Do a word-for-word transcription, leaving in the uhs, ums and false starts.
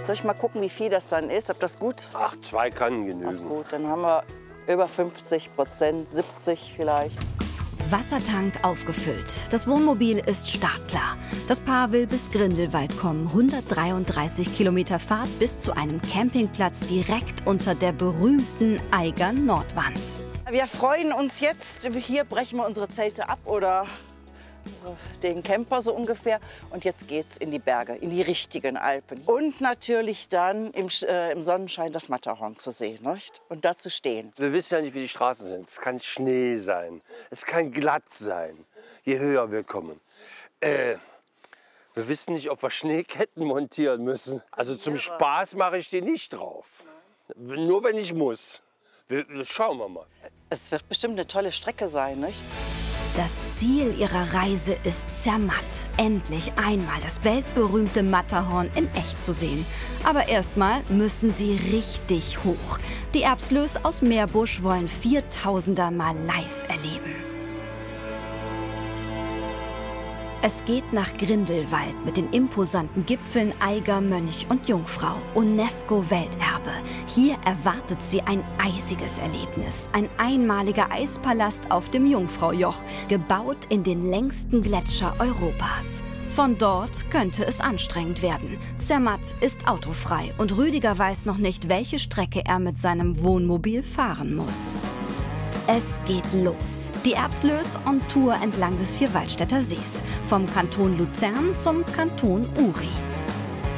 Soll ich mal gucken, wie viel das dann ist? Ob das gut? Ach, zwei kann genügen. Das ist gut, dann haben wir über fünfzig Prozent, siebzig vielleicht. Wassertank aufgefüllt. Das Wohnmobil ist startklar. Das Paar will bis Grindelwald kommen. hundertdreiunddreißig Kilometer Fahrt bis zu einem Campingplatz direkt unter der berühmten Eiger Nordwand. Wir freuen uns jetzt. Hier brechen wir unsere Zelte ab oder den Camper so ungefähr. Und jetzt geht's in die Berge, in die richtigen Alpen. Und natürlich dann im, äh, im Sonnenschein das Matterhorn zu sehen, nicht? Und da zu stehen. Wir wissen ja nicht, wie die Straßen sind. Es kann Schnee sein, es kann glatt sein, je höher wir kommen. Äh, wir wissen nicht, ob wir Schneeketten montieren müssen. Also zum Spaß mache ich die nicht drauf. Nur wenn ich muss. Wir, das schauen wir mal. Es wird bestimmt eine tolle Strecke sein, nicht? Das Ziel ihrer Reise ist Zermatt. Endlich einmal das weltberühmte Matterhorn in echt zu sehen. Aber erstmal müssen sie richtig hoch. Die Erbslös aus Meerbusch wollen viertausender mal live erleben. Es geht nach Grindelwald mit den imposanten Gipfeln Eiger, Mönch und Jungfrau. UNESCO-Welterbe. Hier erwartet sie ein eisiges Erlebnis. Ein einmaliger Eispalast auf dem Jungfraujoch, gebaut in den längsten Gletscher Europas. Von dort könnte es anstrengend werden. Zermatt ist autofrei und Rüdiger weiß noch nicht, welche Strecke er mit seinem Wohnmobil fahren muss. Es geht los. Die Erbslös on Tour entlang des Vierwaldstätter Sees. Vom Kanton Luzern zum Kanton Uri.